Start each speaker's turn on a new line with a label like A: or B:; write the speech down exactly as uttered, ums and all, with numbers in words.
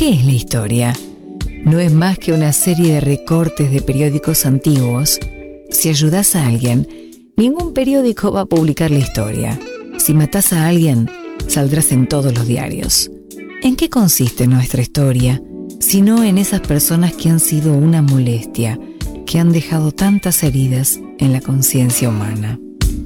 A: ¿Qué es la historia? No es más que una serie de recortes de periódicos antiguos. Si ayudas a alguien, ningún periódico va a publicar la historia. Si matas a alguien, saldrás en todos los diarios. ¿En qué consiste nuestra historia? Sino en esas personas que han sido una molestia, que han dejado tantas heridas en la conciencia humana.